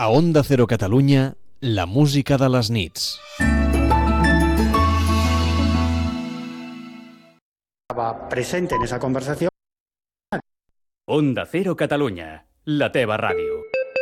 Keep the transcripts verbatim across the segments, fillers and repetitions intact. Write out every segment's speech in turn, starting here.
A Onda Cero Catalunya, la música de les nits. Estaba presente en esa conversación. Onda Cero Catalunya, la teva ràdio.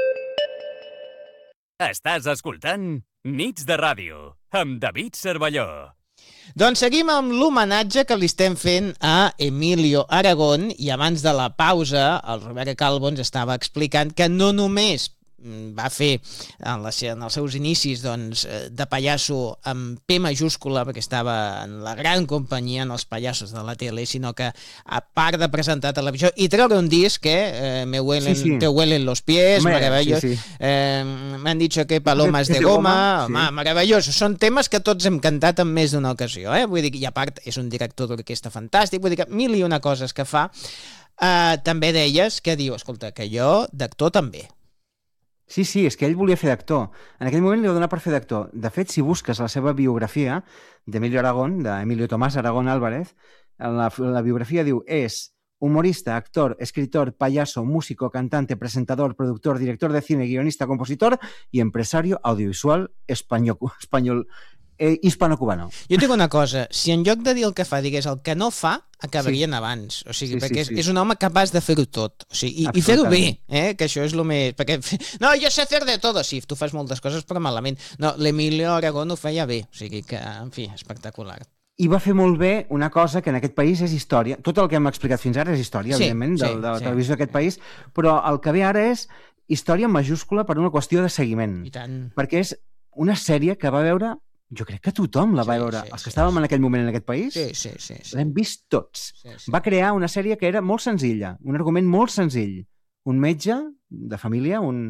Estàs escoltant Nits de Ràdio, amb David Cervelló. Doncs seguim amb l'homenatge que li estem fent a Emilio Aragón, i abans de la pausa el Robert Calvo ens estava explicant que no només va fer en, la, en els seus inicis doncs, de pallasso amb P majúscula, perquè estava en la gran companyia, en els pallassos de la tele, sinó que a part de presentar televisió i treure un disc, eh, me huelen, sí, sí. Te huelen los pies, Hombre, meravellós, sí, sí. eh, m'han dit que palomas de, de goma, sí. Home, meravellós, són temes que tots hem cantat en més d'una ocasió, eh? Vull dir, i a part és un director d'orquestra fantàstic, vull dir que mil i una coses que fa. eh, també deies que diu, escolta, que jo d'actor també. Sí, sí, és que ell volia fer d'actor. En aquell moment li va donar per fer d'actor. De fet, si busques la seva biografia d'Emilio Aragón, d'Emilio Tomás Aragón Álvarez, la, la biografia diu és humorista, actor, escritor, payaso, músico, cantante, presentador, productor, director de cine, guionista, compositor y empresario audiovisual español, español eh, hispano-cubano. Jo tinc una cosa, si en lloc de dir el que fa digués el que no fa, acabarien sí. abans, o sigui, sí, perquè sí, sí. És, és un home capaç de fer-ho tot, o sigui, i, i fer-ho bé, eh? Que això és el més... Perquè, no, jo sé fer de tot, sí, tu fas moltes coses però malament. No, l'Emilio Aragón ho feia bé, o sigui que, en fi, espectacular. I va fer molt bé una cosa que en aquest país és història. Tot el que hem explicat fins ara és història, sí, evidentment, de, sí, de la sí. televisió d'aquest país, però el que ve ara és història en majúscula per una qüestió de seguiment. I tant. Perquè és una sèrie que va veure... Jo crec que tothom la va sí, veure. Sí, Els que sí, estàvem sí. en aquell moment en aquest país sí, sí, sí, sí. l'hem vist tots. Sí, sí. Va crear una sèrie que era molt senzilla, un argument molt senzill. Un metge de família, un